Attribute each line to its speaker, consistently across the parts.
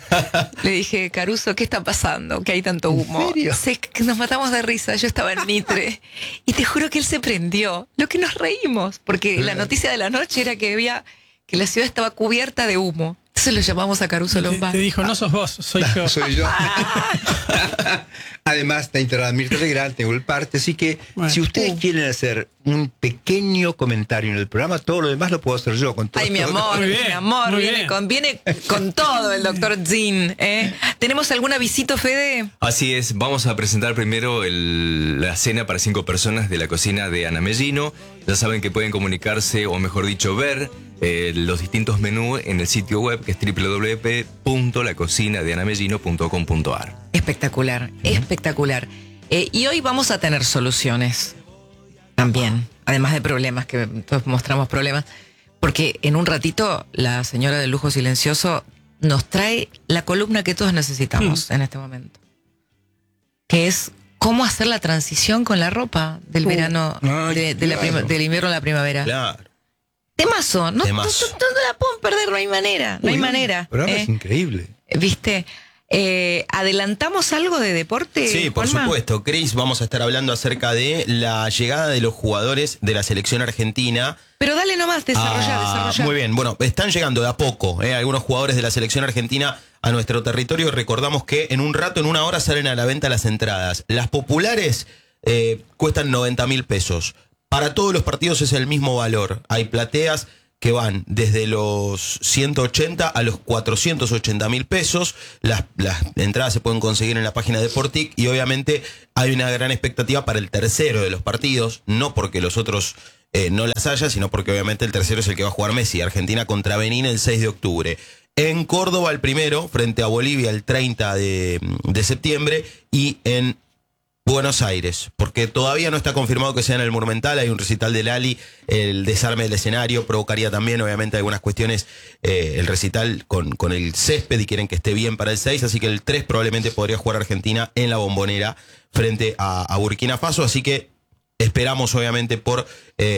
Speaker 1: Le dije, Caruso, ¿qué está pasando? ¿Que hay tanto humo?
Speaker 2: ¿En serio?
Speaker 1: Que nos matamos de risa. Yo estaba en Mitre. Y te juro que él se prendió. Lo que nos reímos. Porque la noticia de la noche era que la ciudad estaba cubierta de humo. Entonces lo llamamos a Caruso Lombard.
Speaker 3: Te dijo, no sos vos, soy yo.
Speaker 2: Soy yo. Además, está integrada Mirta Legrand, tengo el parte, así que
Speaker 3: Bueno.
Speaker 2: si ustedes quieren hacer un pequeño comentario en el programa, todo lo demás lo puedo hacer yo. Con todo
Speaker 1: Ay, mi amor,
Speaker 3: Muy bien,
Speaker 1: mi amor,
Speaker 3: muy
Speaker 1: viene con todo el doctor Zin. ¿Tenemos algún avisito, Fede?
Speaker 4: Así es, vamos a presentar primero la cena para 5 personas de la cocina de Ana Mellino. Ya saben que pueden comunicarse, o mejor dicho, ver los distintos menús en el sitio web, que es www.lacocinadeanamellino.com.ar.
Speaker 1: Espectacular, espectacular. Y hoy vamos a tener soluciones también, además de problemas, que todos mostramos problemas, porque en un ratito la señora del lujo silencioso nos trae la columna que todos necesitamos en este momento, que es cómo hacer la transición con la ropa del verano, del invierno a la primavera.
Speaker 4: Claro.
Speaker 1: Temazo, no la pueden perder, no hay manera, no hay
Speaker 2: Uy,
Speaker 1: manera.
Speaker 2: El programa es increíble.
Speaker 1: ¿Viste? ¿Adelantamos algo de deporte?
Speaker 5: Sí, por
Speaker 1: Juanma?
Speaker 5: supuesto. Chris, vamos a estar hablando acerca de la llegada de los jugadores de la selección argentina.
Speaker 1: Pero dale nomás, desarrolla.
Speaker 5: Muy bien, bueno, están llegando de a poco algunos jugadores de la selección argentina a nuestro territorio. Recordamos que en un rato, en una hora, salen a la venta las entradas. Las populares cuestan 90.000 pesos. Para todos los partidos es el mismo valor. Hay plateas que van desde los 180 a los 480.000 pesos. Las entradas se pueden conseguir en la página de Portic y obviamente hay una gran expectativa para el tercero de los partidos, no porque los otros no las haya, sino porque obviamente el tercero es el que va a jugar Messi, Argentina contra Benín el 6 de octubre. En Córdoba el primero, frente a Bolivia el 30 de septiembre y en Buenos Aires, porque todavía no está confirmado que sea en el Monumental. Hay un recital de Lali, el desarme del escenario provocaría también obviamente algunas cuestiones, el recital con el césped, y quieren que esté bien para el 6, así que el 3 probablemente podría jugar Argentina en la Bombonera frente a Burkina Faso, así que esperamos obviamente por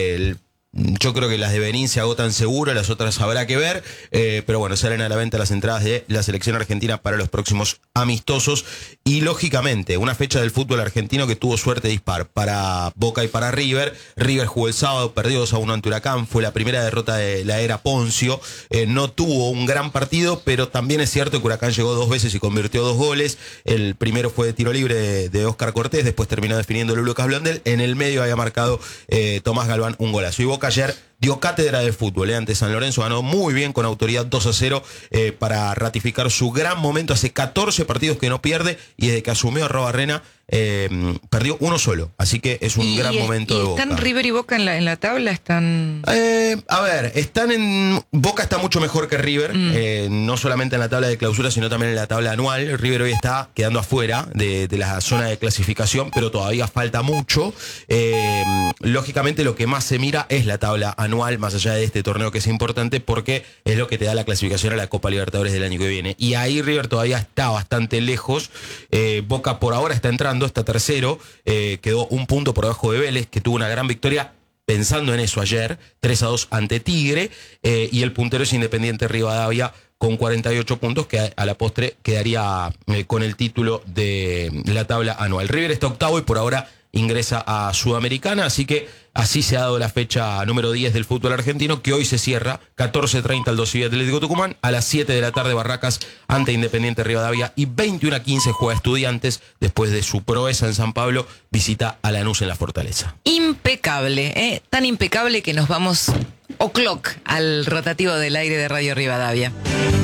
Speaker 5: yo creo que las de Benín se agotan seguro, las otras habrá que ver, pero bueno, salen a la venta las entradas de la selección argentina para los próximos amistosos y lógicamente una fecha del fútbol argentino que tuvo suerte dispar para Boca y para River. River jugó el sábado, perdió 2-1 ante Huracán, fue la primera derrota de la era Poncio, no tuvo un gran partido, pero también es cierto que Huracán llegó 2 veces y convirtió 2 goles. El primero fue de tiro libre de Óscar Cortés, después terminó definiendo Lucas Blondel, en el medio había marcado Tomás Galván un golazo. Y Boca ayer dio cátedra de fútbol ante San Lorenzo, ganó muy bien con autoridad 2-0 para ratificar su gran momento. Hace 14 partidos que no pierde y desde que asumió Arrobarrena perdió uno solo, así que es un gran momento de Boca.
Speaker 1: ¿Están River y Boca en la tabla? ¿Están?
Speaker 5: A ver, Boca está mucho mejor que River, no solamente en la tabla de clausura, sino también en la tabla anual. River hoy está quedando afuera de la zona de clasificación, pero todavía falta mucho. Lógicamente lo que más se mira es la tabla anual, más allá de este torneo que es importante, porque es lo que te da la clasificación a la Copa Libertadores del año que viene. Y ahí River todavía está bastante lejos. Boca por ahora está entrando, está tercero, quedó un punto por debajo de Vélez, que tuvo una gran victoria pensando en eso ayer, 3-2 ante Tigre, y el puntero es Independiente Rivadavia con 48 puntos, que a la postre quedaría con el título de la tabla anual. River está octavo y por ahora ingresa a Sudamericana, así que así se ha dado la fecha número 10 del fútbol argentino, que hoy se cierra 14:30 al Dosivi Atlético Tucumán, a las 7 de la tarde Barracas ante Independiente Rivadavia y 21:15 juega Estudiantes. Después de su proeza en San Pablo, visita a Lanús en la Fortaleza.
Speaker 1: Impecable, tan impecable que nos vamos o'clock al rotativo del aire de Radio Rivadavia.